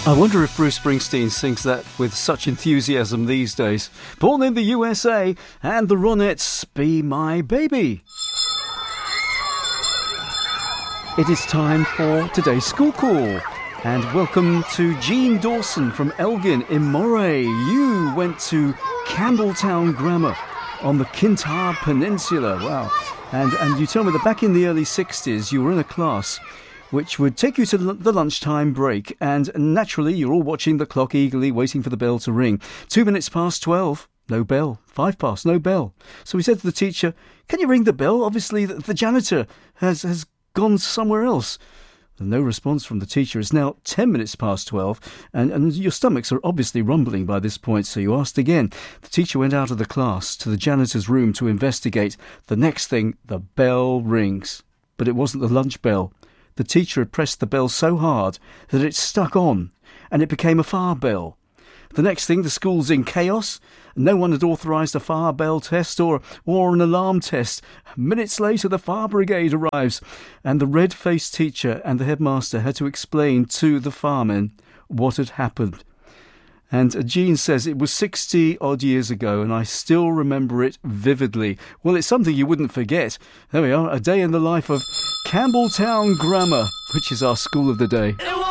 I wonder if Bruce Springsteen sings that with such enthusiasm these days. Born in the USA, and the Ronettes, Be My Baby. It is time for today's school call. And welcome to Jean Dawson from Elgin in Moray. You went to Campbelltown Grammar on the Kintyre Peninsula. Wow. And you tell me that back in the early 60s you were in a class which would take you to the lunchtime break, and naturally you're all watching the clock eagerly, waiting for the bell to ring. 2 minutes past 12, no bell. 5 past, no bell. So we said to the teacher, can you ring the bell? Obviously the janitor has gone somewhere else. No response from the teacher. It's now 10 minutes past 12, and your stomachs are obviously rumbling by this point, so you asked again. The teacher went out of the class to the janitor's room to investigate. The next thing, the bell rings. But it wasn't the lunch bell. The teacher had pressed the bell so hard that it stuck on, and it became a fire bell. The next thing, the school's in chaos. No one had authorised a fire bell test or an alarm test. Minutes later, the fire brigade arrives, and the red-faced teacher and the headmaster had to explain to the firemen what had happened. And Jean says it was 60-odd years ago, and I still remember it vividly. Well, it's something you wouldn't forget. There we are, a day in the life of Campbelltown Grammar, which is our school of the day.